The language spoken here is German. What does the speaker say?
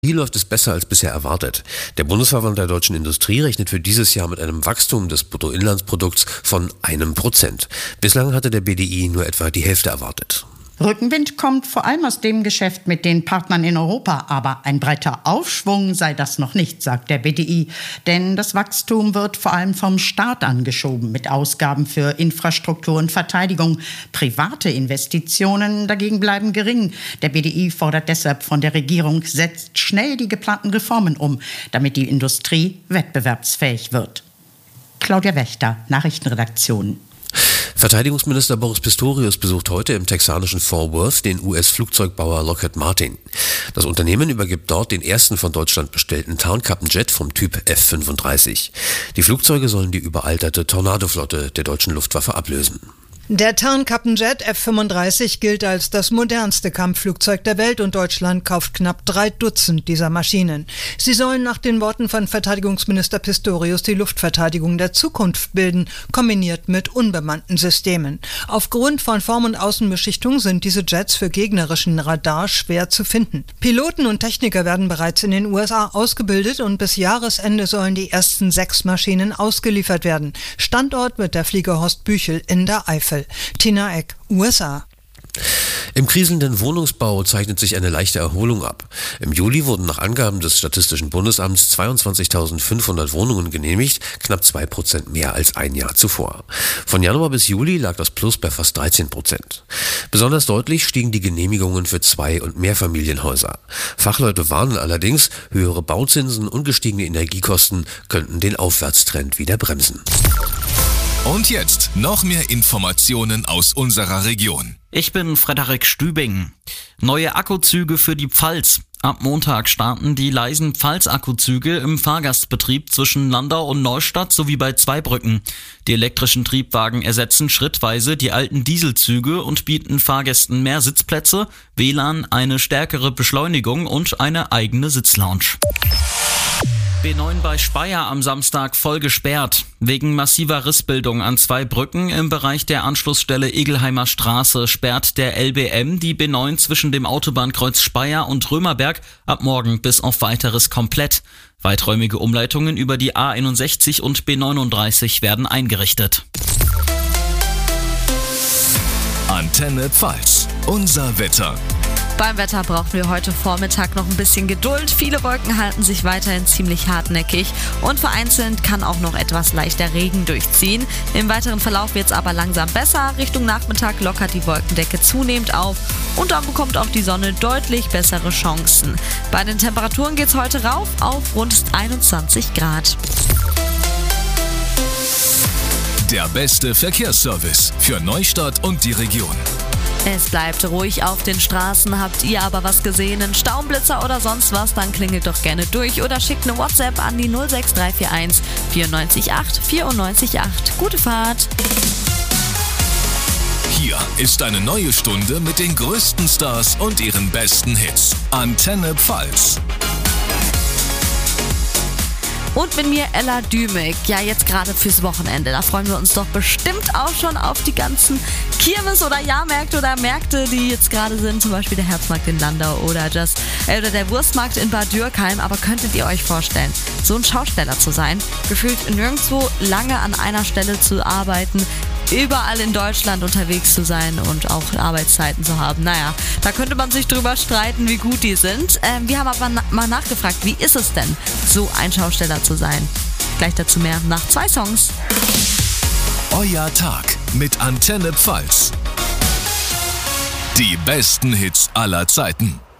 Hier läuft es besser als bisher erwartet. Der Bundesverband der deutschen Industrie rechnet für dieses Jahr mit einem Wachstum des Bruttoinlandsprodukts von 1%. Bislang hatte der BDI nur etwa die Hälfte erwartet. Rückenwind kommt vor allem aus dem Geschäft mit den Partnern in Europa. Aber ein breiter Aufschwung sei das noch nicht, sagt der BDI. Denn das Wachstum wird vor allem vom Staat angeschoben mit Ausgaben für Infrastruktur und Verteidigung. Private Investitionen dagegen bleiben gering. Der BDI fordert deshalb von der Regierung, setzt schnell die geplanten Reformen um, damit die Industrie wettbewerbsfähig wird. Claudia Wächter, Nachrichtenredaktion. Verteidigungsminister Boris Pistorius besucht heute im texanischen Fort Worth den US-Flugzeugbauer Lockheed Martin. Das Unternehmen übergibt dort den ersten von Deutschland bestellten Tarnkappenjet vom Typ F-35. Die Flugzeuge sollen die überalterte Tornado-Flotte der deutschen Luftwaffe ablösen. Der Tarnkappenjet F-35 gilt als das modernste Kampfflugzeug der Welt und Deutschland kauft knapp 3 Dutzend dieser Maschinen. Sie sollen nach den Worten von Verteidigungsminister Pistorius die Luftverteidigung der Zukunft bilden, kombiniert mit unbemannten Systemen. Aufgrund von Form- und Außenbeschichtung sind diese Jets für gegnerischen Radar schwer zu finden. Piloten und Techniker werden bereits in den USA ausgebildet und bis Jahresende sollen die ersten 6 Maschinen ausgeliefert werden. Standort wird der Flieger Horst Büchel in der Eifel. Tina Eck, USA. Im kriselnden Wohnungsbau zeichnet sich eine leichte Erholung ab. Im Juli wurden nach Angaben des Statistischen Bundesamts 22.500 Wohnungen genehmigt, knapp 2% mehr als ein Jahr zuvor. Von Januar bis Juli lag das Plus bei fast 13%. Besonders deutlich stiegen die Genehmigungen für Zwei- und Mehrfamilienhäuser. Fachleute warnen allerdings, höhere Bauzinsen und gestiegene Energiekosten könnten den Aufwärtstrend wieder bremsen. Und jetzt noch mehr Informationen aus unserer Region. Ich bin Frederik Stübing. Neue Akkuzüge für die Pfalz. Ab Montag starten die leisen Pfalz-Akkuzüge im Fahrgastbetrieb zwischen Landau und Neustadt sowie bei Zweibrücken. Die elektrischen Triebwagen ersetzen schrittweise die alten Dieselzüge und bieten Fahrgästen mehr Sitzplätze, WLAN, eine stärkere Beschleunigung und eine eigene Sitzlounge. B9 bei Speyer am Samstag voll gesperrt. Wegen massiver Rissbildung an 2 Brücken im Bereich der Anschlussstelle Egelheimer Straße sperrt der LBM die B9 zwischen dem Autobahnkreuz Speyer und Römerberg ab morgen bis auf Weiteres komplett. Weiträumige Umleitungen über die A61 und B39 werden eingerichtet. Antenne Pfalz, unser Wetter. Beim Wetter brauchen wir heute Vormittag noch ein bisschen Geduld. Viele Wolken halten sich weiterhin ziemlich hartnäckig und vereinzelt kann auch noch etwas leichter Regen durchziehen. Im weiteren Verlauf wird es aber langsam besser. Richtung Nachmittag lockert die Wolkendecke zunehmend auf und dann bekommt auch die Sonne deutlich bessere Chancen. Bei den Temperaturen geht es heute rauf auf rund 21 Grad. Der beste Verkehrsservice für Neustadt und die Region. Es bleibt ruhig auf den Straßen. Habt ihr aber was gesehen, einen Staublitzer oder sonst was, dann klingelt doch gerne durch oder schickt eine WhatsApp an die 06341 94 94 8. Gute Fahrt! Hier ist eine neue Stunde mit den größten Stars und ihren besten Hits. Antenne Pfalz. Und mit mir Ella Dümig. Ja, jetzt gerade fürs Wochenende. Da freuen wir uns doch bestimmt auch schon auf die ganzen Kirmes- oder Jahrmärkte oder Märkte, die jetzt gerade sind. Zum Beispiel der Herbstmarkt in Landau oder der Wurstmarkt in Bad Dürkheim. Aber könntet ihr euch vorstellen, so ein Schausteller zu sein? Gefühlt nirgendwo lange an einer Stelle zu arbeiten, überall in Deutschland unterwegs zu sein und auch Arbeitszeiten zu haben. Naja, da könnte man sich drüber streiten, wie gut die sind. Wir haben aber mal nachgefragt, wie ist es denn, so ein Schausteller zu sein? Gleich dazu mehr nach 2 Songs. Euer Tag mit Antenne Pfalz. Die besten Hits aller Zeiten.